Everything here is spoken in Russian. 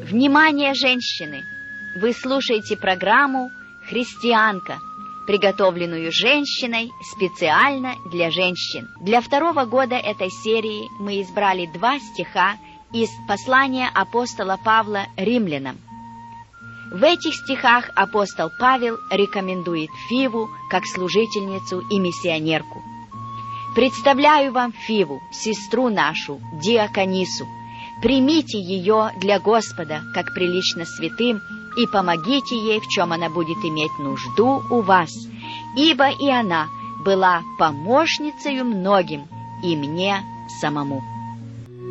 Внимание, женщины! Вы слушаете программу «Христианка», приготовленную женщиной специально для женщин. Для второго года этой серии мы избрали 2 стиха из послания апостола Павла римлянам. В этих стихах апостол Павел рекомендует Фиву как служительницу и миссионерку. «Представляю вам Фиву, сестру нашу, диаконису. Примите ее для Господа, как прилично святым, и помогите ей, в чем она будет иметь нужду у вас, ибо и она была помощницею многим, и мне самому».